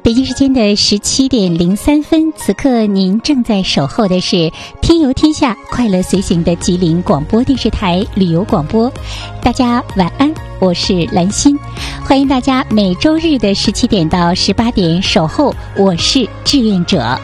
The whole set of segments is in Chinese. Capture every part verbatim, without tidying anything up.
北京时间的十七点零三分，此刻您正在守候的是天游天下快乐随行的吉林广播电视台旅游广播。大家晚安，我是兰心，欢迎大家每周日的十七点到十八点守候，我是志愿者。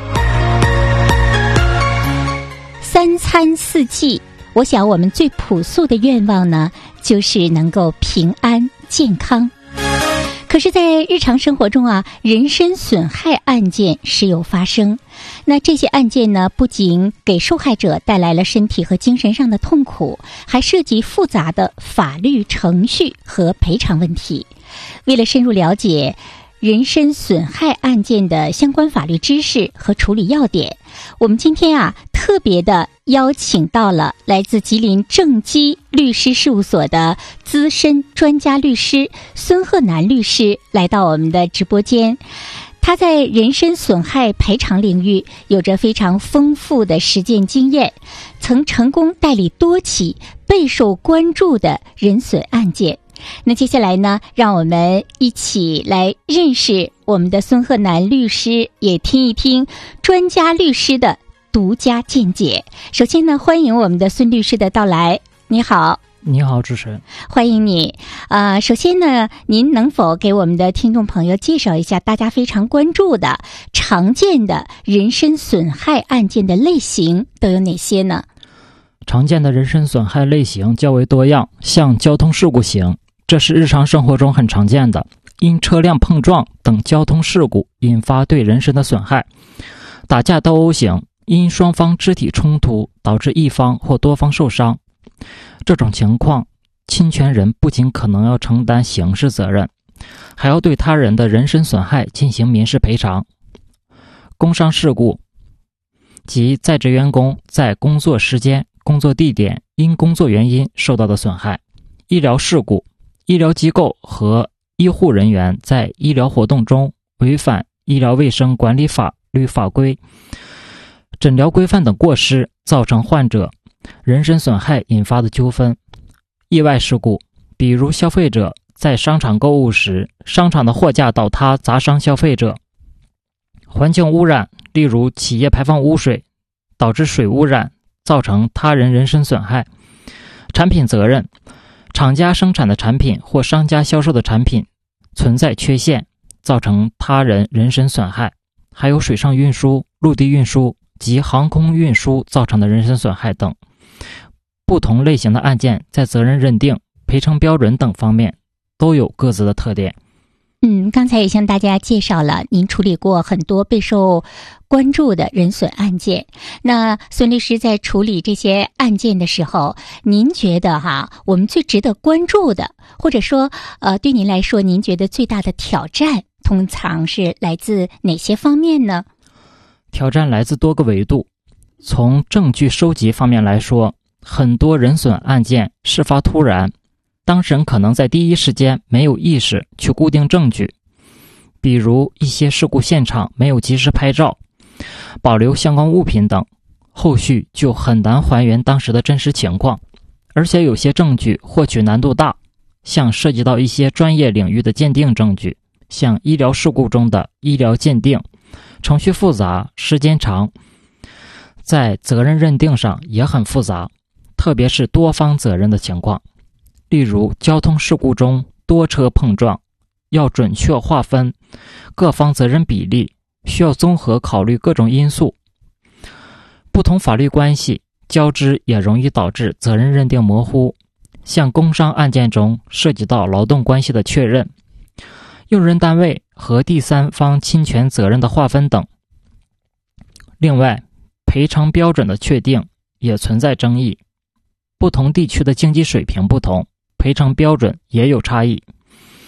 三餐四季，我想我们最朴素的愿望呢，就是能够平安健康。可是在日常生活中啊，人身损害案件时有发生。那这些案件呢，不仅给受害者带来了身体和精神上的痛苦，还涉及复杂的法律程序和赔偿问题。为了深入了解人身损害案件的相关法律知识和处理要点，我们今天啊特别的邀请到了来自吉林正基律师事务所的资深专家律师孙鹤南律师来到我们的直播间。他在人身损害赔偿领域有着非常丰富的实践经验，曾成功代理多起备受关注的人损案件。那接下来呢，让我们一起来认识我们的孙鹤南律师，也听一听专家律师的独家见解。首先呢，欢迎我们的孙律师的到来。你好。 你好，主持人。 欢迎你。呃，首先呢，您能否给我们的听众朋友介绍一下大家非常关注的常见的人身损害案件的类型都有哪些呢？ 常见的人身损害类型较为多样，像交通事故型，这是日常生活中很常见的，因车辆碰撞等交通事故引发对人身的损害。打架斗殴型，因双方肢体冲突导致一方或多方受伤，这种情况侵权人不仅可能要承担刑事责任，还要对他人的人身损害进行民事赔偿。工伤事故，即在职员工在工作时间、工作地点因工作原因受到的损害。医疗事故，医疗机构和医护人员在医疗活动中违反医疗卫生管理法律法规、诊疗规范等过失，造成患者人身损害引发的纠纷。意外事故，比如消费者在商场购物时，商场的货架倒塌砸伤消费者。环境污染，例如企业排放污水导致水污染，造成他人人身损害。产品责任，厂家生产的产品或商家销售的产品存在缺陷，造成他人人身损害。还有水上运输、陆地运输及航空运输造成的人身损害等。不同类型的案件在责任认定、赔偿标准等方面都有各自的特点。 嗯，刚才也向大家介绍了您处理过很多备受关注的人损案件。那孙律师在处理这些案件的时候，您觉得哈，我们最值得关注的，或者说呃，对您来说您觉得最大的挑战通常是来自哪些方面呢？ 挑战来自多个维度。从证据收集方面来说，很多人损案件事发突然，当事人可能在第一时间没有意识去固定证据，比如一些事故现场没有及时拍照、保留相关物品等，后续就很难还原当时的真实情况。而且有些证据获取难度大，像涉及到一些专业领域的鉴定证据，像医疗事故中的医疗鉴定，程序复杂，时间长，在责任认定上也很复杂，特别是多方责任的情况。例如交通事故中多车碰撞，要准确划分各方责任比例，需要综合考虑各种因素。不同法律关系交织也容易导致责任认定模糊，像工伤案件中涉及到劳动关系的确认、用人单位和第三方侵权责任的划分等。另外，赔偿标准的确定也存在争议，不同地区的经济水平不同，赔偿标准也有差异。